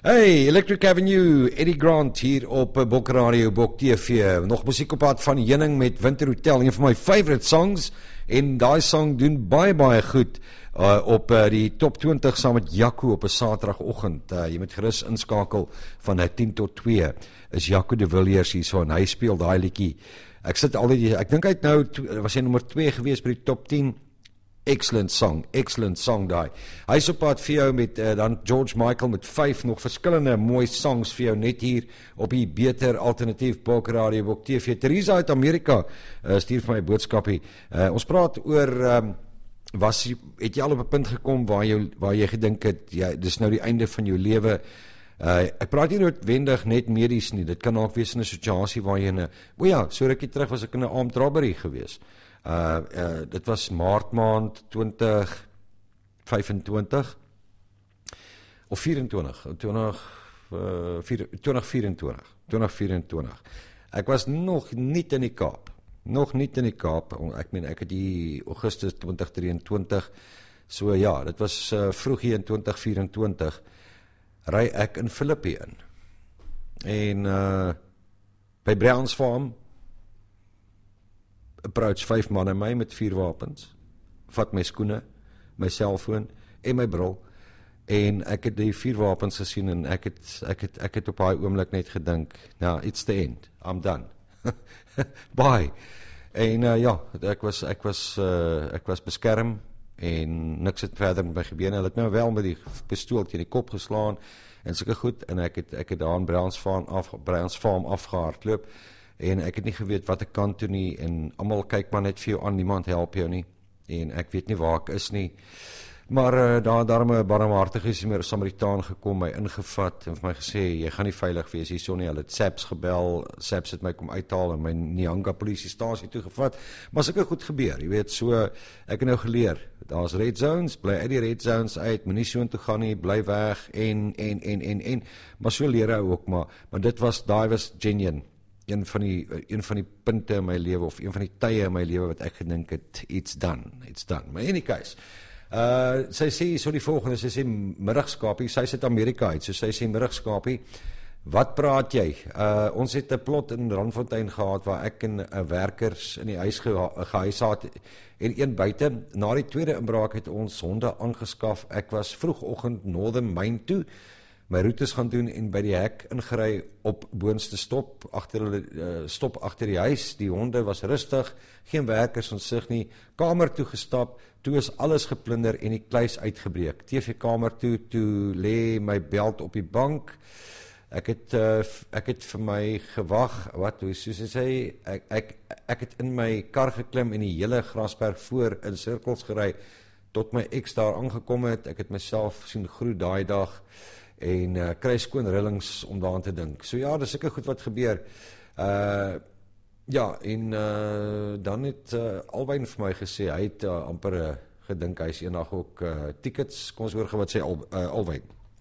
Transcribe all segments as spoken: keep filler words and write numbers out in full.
Hey, Electric Avenue, Eddie Grant hier op Bok Radio, Bok T V. Nog musiek op pad van Jenning met Winter Hotel, een van my favorite songs. En die song doen baie baie goed uh, op uh, die top twintig saam met Jaco op 'n Saterdagoggend. Uh, jy moet gerus inskakel van tien tot twee. Is Jaco de Villiers hier so en hy speel daai liedjie. Ek sit altyd, ek dink hy het nou was hy nommer twee gewees by die top tien. Excellent song, excellent song daai. Hy is op pad vir jou met uh, dan George Michael met vyf nog verskillende mooi songs vir jou net hier op die beter alternatief Bok Radio, Bok T V. Teresa uit Amerika uh, stuur vir my 'n boodskapie. Uh, ons praat oor um, was het jy al op 'n punt gekom waar jy waar jy gedink het jy dis nou die einde van jou lewe. Uh, ek praat nie noodwendig net medies nie. Dit kan ook wees in 'n situasie waar jy in 'n o ja, so rukkie terug was ek in 'n armed robbery gewees. Uh, uh, dit was maart maand twintig vyfentwintig of vierentwintig, twintig, uh, twintig vierentwintig, twintig vierentwintig. Ek was nog niet in die Kaap, nog niet in die Kaap, ek meen ek het die Augustus twintig drieëntwintig, so ja, dit was uh, vroeg hier in twintig vierentwintig, ry ek in Philippi in, en uh, by Browns Farm, approach vyf manne my met vier wapens, vat my skoene, my selfoon en my bril, en ek het die vier wapens gesien, en ek het, ek het, ek het op daai oomblik net gedink, nou, it's the end, I'm done, bye, en uh, ja, ek was, ek was, uh, ek was beskerm, en niks het verder met my gebeur, hulle het nou wel met die pistool teen die kop geslaan, en sulke goed, en ek het, ek het daar in Browns Farm, af, Browns Farm afgehardloop, en ek het nie geweet wat ek kan toe nie, en almal kyk maar net vir jou aan, niemand help jou nie, en ek weet nie waar ek is nie, maar uh, daar daarom 'n barmhartige Samaritaan gekom, my ingevat, en vir my gesê, jy gaan nie veilig wees hier so nie, hulle het SAPS gebel, SAPS het my kom uithaal, en my Nyanga polisiestasie toegevat, maar sulke goed gebeur, jy weet, so, ek het nou geleer, daar's red zones, bly uit die red zones uit, moenie so toe gaan nie, bly weg, en, en, en, en, en, maar so leer hy ook, maar, maar dit was, daai was genuine, een van die, een van die punte in my lewe, of een van die tye in my lewe, wat ek gedink het, it's done, it's done, maar in die case, uh, sy sê, so die volgende, sy sê, middagskapie, sy sit Amerika uit, so sy sê, middagskapie, wat praat jy? Uh, ons het 'n plot in Randfontein gehad, waar ek en uh, werkers in die huis geha gehuis had, en een buite, na die tweede inbraak het ons honde aangeskaf, ek was vroegoggend Northern Mine toe, my routes gaan doen en by die hek ingery op boonste stop, agter hulle uh, stop agter die huis, die honde was rustig, geen werkers ontsig nie, kamer toe gestap, toe is alles geplunder en die kluis uitgebreek, T V-kamer toe, toe lê my belt op die bank, ek het, uh, ek het vir my gewag, wat, soos hy sê, ek, ek, ek het in my kar geklim en die hele Grasberg voor in cirkels gery, tot my ex daar aangekom het, ek het myself sien groei daai dag, en uh, kry skoon rillings om daaraan te dink. So ja, dis seker goed wat gebeur. Uh, ja, en uh, dan het uh, Alwyn vir my gesê, hy het uh, amper uh, gedink, hy is eendag ook uh, tickets, kom ons hoor wat sê Al, uh, Alwyn.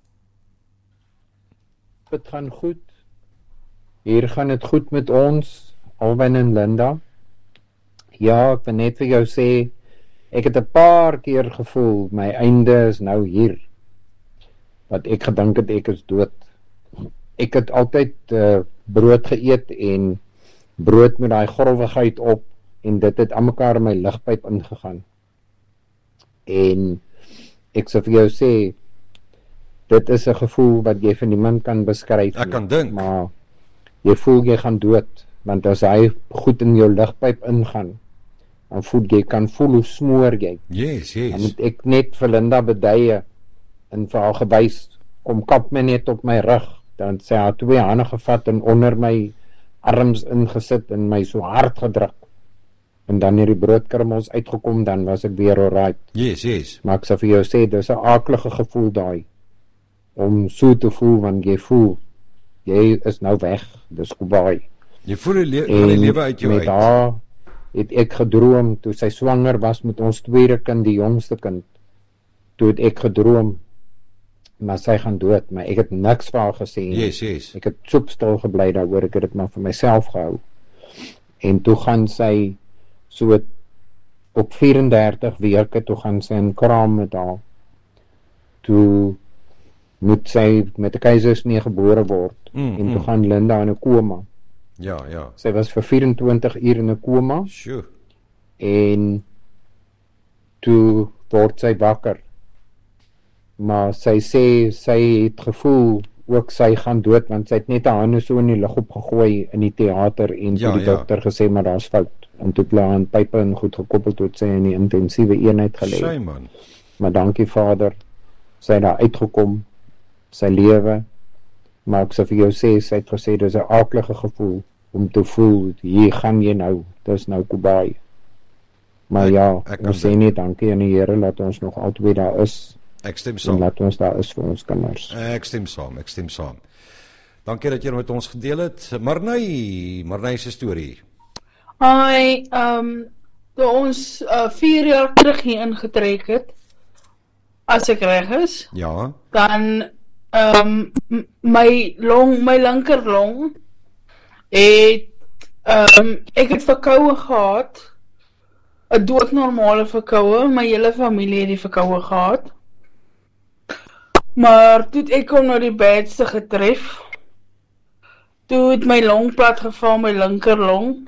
Het gaan goed, hier gaan het goed met ons, Alwyn en Linda. Ja, ek wil net vir jou sê, ek het 'n paar keer gevoel, my einde is nou hier, wat ek gedink het ek is dood. Ek het altyd uh, brood geëet en brood met daai growwigheid op en dit het aan mekaar in my ligpyp ingegaan. En ek sê vir jou sê, dit is 'n gevoel wat jy vir niemand kan beskryf. Ek kan dink. Maar jy voel jy gaan dood, want as hy goed in jou ligpyp ingaan, dan voel jy, kan voel hoe smoor jy. Yes, yes. Dan moet ek net vir Linda beduie, en vir haar gewys, kom kap my net op my rug, dan sy haar twee hande gevat en onder my arms ingesit en my so hard gedruk, en dan hierdie broodkrummels uitgekom, dan was ek weer alright. Yes, yes. Maar ek sal vir jou sê, dis 'n aaklige gevoel daai, om so te voel, want jy voel, jy is nou weg, dis kobaai. Jy voel die, le die lewe uit jou uit. En met haar het ek gedroom, toe sy swanger was met ons tweede kind, die jongste kind, toe het ek gedroom, maar sy gaan dood, maar ek het niks vir haar gesê. Yes, yes. Ek het soepstil gebly daaroor, ek het dit maar vir myself gehou. En toe gaan sy, so op vyf en dertig weke, toe gaan sy in kraam met haar. Toe moet sy met 'n keisersnee gebore word. Mm, En toe mm. gaan Linda in 'n koma. Ja, ja. Sy was vir vyf en twintig uur in 'n koma Sjoe. en toe word sy wakker. Maar sy sê sy het gevoel ook sy gaan dood, want sy het net haar hande so in die lug opgegooi in die teater en Ja, toe die ja. dokter gesê maar daar's fout. En toe het hulle aan pype en goed gekoppel tot sy in die intensiewe eenheid gelê. Sy man. Maar dankie Vader, sy het daar uitgekom, sy lewe. Maar ek sê vir jou sê, sy het gesê dis 'n aaklige gevoel om te voel, hier gaan jy nou, dis nou Kobai. Maar Ek- ja, ek ons kan sê net dankie aan die Here dat ons nog altyd daar is Ek stem en saam. dat ons daar is vir ons kinders. Ek stem saam, ek stem saam. Dankie dat jy met ons gedeel het. Marnay, Marnay se storie. Hi, um, toe ons uh, vier jaar terug hier ingetrek het, as ek reg is, Ja. dan um, m- my long, my linkerlong het, um, ek het verkoue gehad, 'n doodnormale verkoue, my hele familie het die verkoue gehad. Maar toe het ek hom nou die badste getref. Toe het my long plat geval, my linkerlong.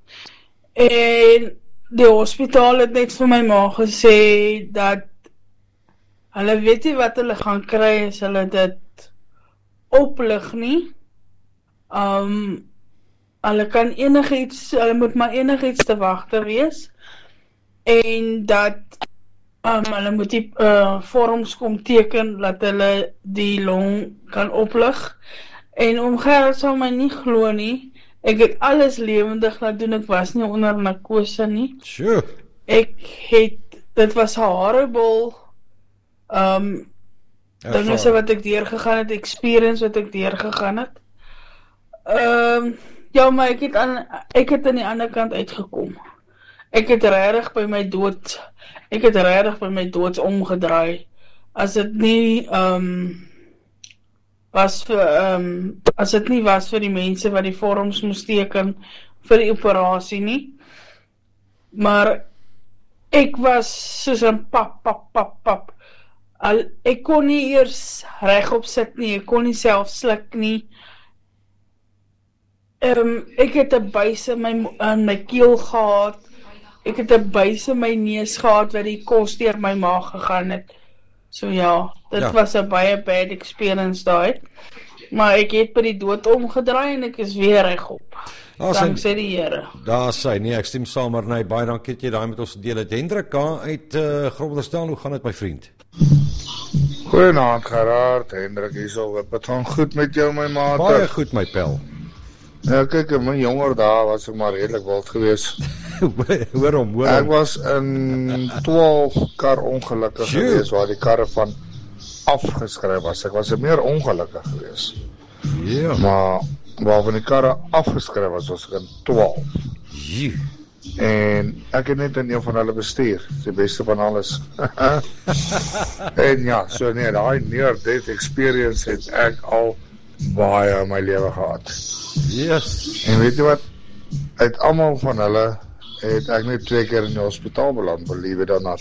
En die hospitaal het net vir my ma gesê dat hulle weet nie wat hulle gaan kry as hulle dit oplig nie. Um, hulle kan enigiets, hulle moet maar enigiets te wagte wees. En dat um, hulle moet die uh, vorms kom teken dat hulle die long kan oplig. En oom Gerard sal my nie glo nie. Ek het alles lewendig laat doen, ek was nie onder narkose nie. Sjoe. Ek het, dit was 'n horrible um, dinge wat ek deurgegaan het, experience wat ek deurgegaan het. Um, ja, maar ek het, aan, ek het aan die ander kant uitgekom. Ek het regtig by my dood, ek het regtig by my dood omgedraai. As dit nie um, was vir, um, as dit nie was vir die mense wat die vorms moes teken vir die operasie nie. Maar ek was soos 'n pap, pap, pap, pap. Al, ek kon nie eers regop sit nie, ek kon nie self sluk nie. Um, ek het 'n buis in my, in my keel gehad. Ek het 'n buis in my neus gehad wat die kos deur my maag gegaan het. So ja, dit Ja. was 'n baie bad experience daai. Maar ek het by die dood omgedraai en ek is weer regop. Daar sê Danksy die Here. daar sê nee, ek stem saam Marnay. Baie dankie dat jy daai met ons gedeel het. Hendrik K uit uh, Groblersdal, hoe gaan dit my vriend? Goeienaand Gerard, Hendrik hierso. Dit gaan goed met jou my maat. Baie goed my pel. Ja, kyk, in my jonger dae was ek maar redelik wild geweest. hoor hom, hoor Ek hom. was in twaalf kar ongelukkig Sjoe. geweest waar die karre van afgeskryf was. Ek was meer ongelukkig geweest. Ja. Maar waarvan die karre afgeskryf was, was ek in twaalf. Joe. En ek het net in een van hulle bestuur, die beste van alles. En ja, so nee, daai near death experience het ek al baie in my lewe gehad. Yes. En weet jy wat? Uit almal van hulle het ek net twee keer in die hospitaal beland, believe it or not.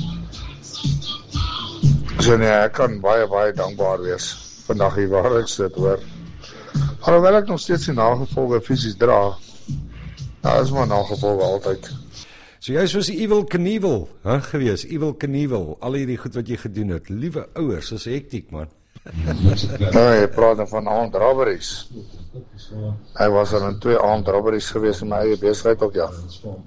So nee, ek kan baie, baie dankbaar wees vandag hier waar ek sit, hoor. Alhoewel ek nog steeds die nagevolge fisies dra, daar is maar nagevolge altyd. So jy is soos die Evil Knievel, hè, gewees, Evil Knievel, al hierdie goed wat jy gedoen het. Liewe ouers, dis hektiek man. Nou, jy praat dan van armed robberies. Ek was al in twee armed robberies gewees in my eie besigheid ook, ja.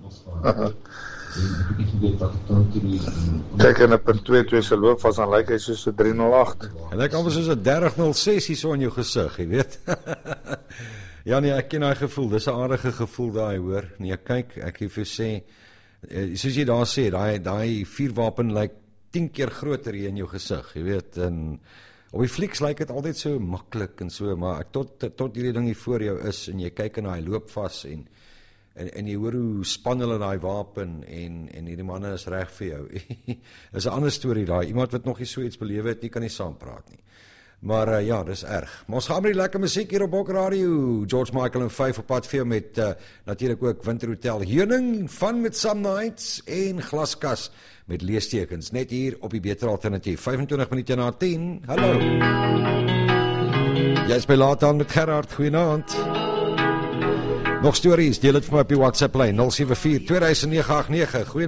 Kyk, in 'n punt twee twee se loop was dan lyk hy soos 'n drie nul agt. En ek amper soos 'n dertig nul ses hier so in jou gesig, jy weet. Ja nee, ek ken daai gevoel, dis 'n aardige gevoel daai, hoor. Nee, kyk, ek het vir sê, soos jy daar sê, daai daai vuurwapen lyk tien keer groter hier in jou gesig, jy weet, en op die flieks lyk dit altyd so maklik en so, maar tot tot hierdie ding hier voor jou is en jy kyk in daai loop vas en en en jy hoor hoe span hulle daai wapen en en hierdie manne is reg vir jou. Dis 'n ander storie daai. Iemand wat nog nie so iets beleef het nie, kan nie saam praat nie. Maar uh, ja, dis erg. Maar ons gaan met die lekker musiek hier op Bok Radio. George Michael en vyf op pad vir met uh, natuurlik ook Winterhotel Heuning, Fun met Some Nights en Glaskas met leestekens. Net hier op die Beter Alternatief. vyf en twintig minute na tien. Hallo. Jy is by Laat aan met Gerard. Goeienaand. Nog stories, deel dit vir my op die WhatsApp lyn nul sewe vier twee nege agt nege. Goeie